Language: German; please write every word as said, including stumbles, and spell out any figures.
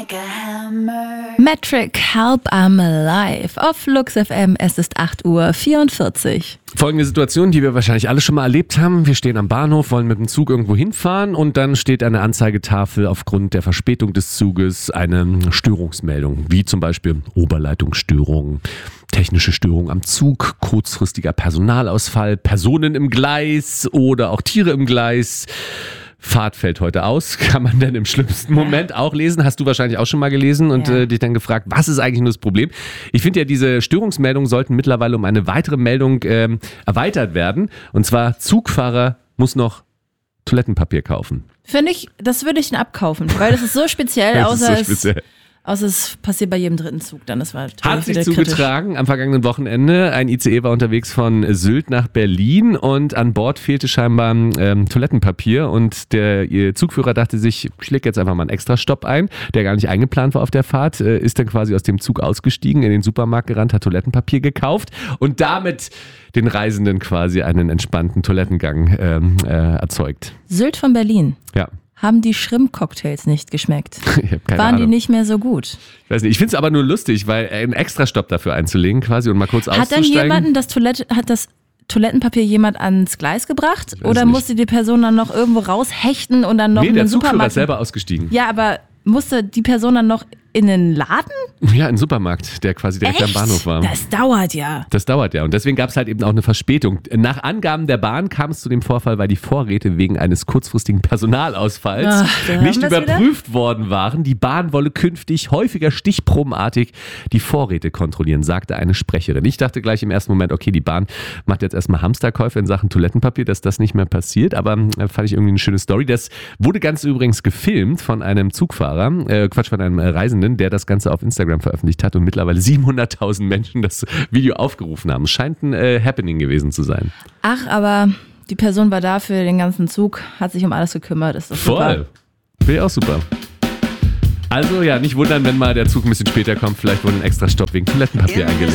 Metric, Help I'm Alive auf Flux F M. Es ist acht Uhr vierundvierzig. Folgende Situation, die wir wahrscheinlich alle schon mal erlebt haben. Wir stehen am Bahnhof, wollen mit dem Zug irgendwo hinfahren und dann steht eine Anzeigetafel aufgrund der Verspätung des Zuges eine Störungsmeldung, wie zum Beispiel Oberleitungsstörung, technische Störung am Zug, kurzfristiger Personalausfall, Personen im Gleis oder auch Tiere im Gleis. Fahrt fällt heute aus, kann man dann im schlimmsten Moment auch lesen. Hast du wahrscheinlich auch schon mal gelesen und ja. äh, dich dann gefragt, was ist eigentlich nur das Problem? Ich finde ja, diese Störungsmeldungen sollten mittlerweile um eine weitere Meldung ähm, erweitert werden. Und zwar, Zugfahrer muss noch Toilettenpapier kaufen. Finde ich, das würde ich dann abkaufen, weil das ist so speziell, das außer ist so speziell. es... Außer es passiert bei jedem dritten Zug, dann das war Hat sich wieder zugetragen kritisch. Am vergangenen Wochenende. Ein I C E war unterwegs von Sylt nach Berlin und an Bord fehlte scheinbar ähm, Toilettenpapier und der ihr Zugführer dachte sich, ich lege jetzt einfach mal einen extra Stopp ein, der gar nicht eingeplant war auf der Fahrt, äh, ist dann quasi aus dem Zug ausgestiegen, in den Supermarkt gerannt, hat Toilettenpapier gekauft und damit den Reisenden quasi einen entspannten Toilettengang ähm, äh, erzeugt. Sylt von Berlin. Ja. Haben die Shrimp-Cocktails nicht geschmeckt? Ich hab keine Waren Ahnung. die nicht mehr so gut? Ich weiß nicht, ich finde es aber nur lustig, weil einen Extrastopp dafür einzulegen quasi und mal kurz Hat dann auszusteigen. jemanden das Toilette, hat das Toilettenpapier jemand ans Gleis gebracht? Oder nicht. musste die Person dann noch irgendwo raushechten und dann noch Nee, in der den Zugführer Supermarkt? ist selber ausgestiegen. Ja, aber musste die Person dann noch in den Laden? Ja, ein Supermarkt, der quasi direkt Echt? am Bahnhof war. Das dauert ja. Das dauert ja und deswegen gab es halt eben auch eine Verspätung. Nach Angaben der Bahn kam es zu dem Vorfall, weil die Vorräte wegen eines kurzfristigen Personalausfalls Ach, da haben nicht wir's überprüft worden waren. Die Bahn wolle künftig häufiger stichprobenartig die Vorräte kontrollieren, sagte eine Sprecherin. Ich dachte gleich im ersten Moment, okay, die Bahn macht jetzt erstmal Hamsterkäufe in Sachen Toilettenpapier, dass das nicht mehr passiert, aber äh, fand ich irgendwie eine schöne Story. Das wurde ganz übrigens gefilmt von einem Zugfahrer, äh, Quatsch, von einem Reisenden, der das Ganze auf Instagram veröffentlicht hat und mittlerweile siebenhunderttausend Menschen das Video aufgerufen haben. Scheint ein äh, Happening gewesen zu sein. Ach, aber die Person war da für den ganzen Zug, hat sich um alles gekümmert. Ist doch super. Voll. Finde ich auch super. Also ja, nicht wundern, wenn mal der Zug ein bisschen später kommt. Vielleicht wurde ein extra Stopp wegen Toilettenpapier eingelegt.